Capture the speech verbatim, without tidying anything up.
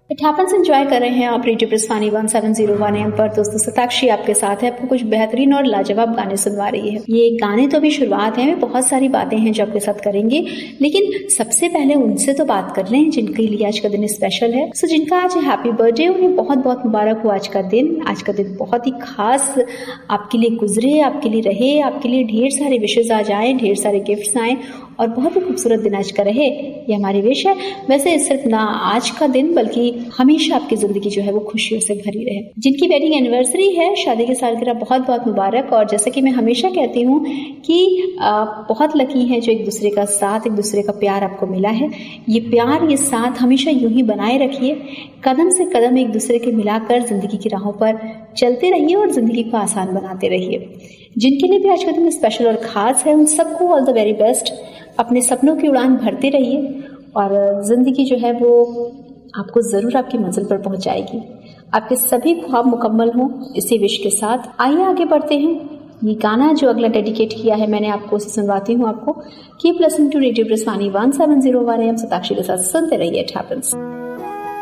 It happens enjoy कर रहे हैं आप radio प्रिस्वानी one seven zero one M पर। दोस्तों सताक्षी आपके साथ है, आपको कुछ बेहतरीन और लाजवाब गाने सुनवा रही है। ये गाने तो अभी शुरुआत है, बहुत सारी बातें हैं जो आपके साथ करेंगे, लेकिन सबसे पहले उनसे तो बात कर लें जिनके लिए आज का दिन स्पेशल है। सो जिनका आज हैप्पी बर्थडे, उन्हें बहुत बहुत मुबारक हो आज का दिन। आज का दिन बहुत ही खास आपके लिए गुजरे, आपके लिए रहे, आपके लिए ढेर सारे विशेष आ जाए, ढेर सारे गिफ्ट्स आए और बहुत ही खूबसूरत दिन आज का रहे, ये हमारी विश है। वैसे सिर्फ ना आज का दिन बल्कि हमेशा आपकी जिंदगी जो है वो खुशियों से भरी रहे। जिनकी वेडिंग एनिवर्सरी है, शादी की सालगिरह बहुत बहुत मुबारक। और जैसे कि मैं हमेशा कहती हूँ कि आप बहुत लकी हैं जो एक दूसरे का साथ, एक दूसरे का प्यार आपको मिला है। ये प्यार, ये साथ हमेशा यूं ही बनाए रखिए, कदम से कदम एक दूसरे के मिलाकर जिंदगी की राहों पर चलते रहिए और जिंदगी को आसान बनाते रहिए। जिनके लिए भी आज का दिन स्पेशल और खास है, उन सबको ऑल द वेरी बेस्ट। अपने सपनों की उड़ान भरते रहिए और जिंदगी जो है वो आपको जरूर आपकी मंजिल पर पहुंचाएगी। आपके सभी ख्वाब मुकम्मल हों, इसी विश के साथ आइए आगे बढ़ते हैं। ये गाना जो अगला डेडिकेट किया है मैंने आपको, उसे सुनवाती हूँ आपको। Keep listening to radio प्रिस्वानी one seven zero one M. Satakshi के साथ सुनते रहिए। It happens.